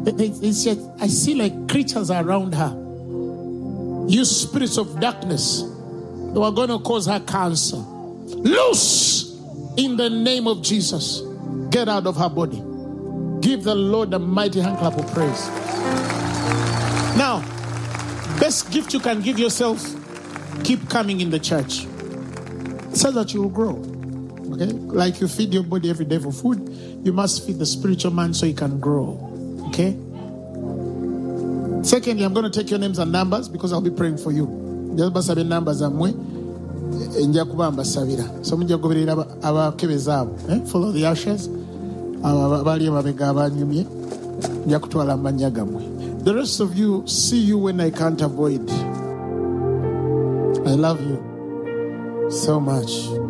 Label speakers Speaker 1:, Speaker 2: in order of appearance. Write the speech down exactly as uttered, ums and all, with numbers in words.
Speaker 1: They, they said, I see like creatures around her. You spirits of darkness, they were going to cause her cancer. Loose in the name of Jesus. Get out of her body. Give the Lord a mighty hand clap of praise. Now, best gift you can give yourself, keep coming in the church so that you will grow. Okay? Like you feed your body every day for food, you must feed the spiritual man so you can grow. Okay? Secondly, I'm going to take your names and numbers because I'll be praying for you. Just have numbers amwe enja kubamba sabira. So mujja goberera abakebeza abo. Eh? Follow the ushers. Abali ababega abanyumye. Nja kutwala amanya gamwe. The rest of you, see you when I can't avoid. I love you so much.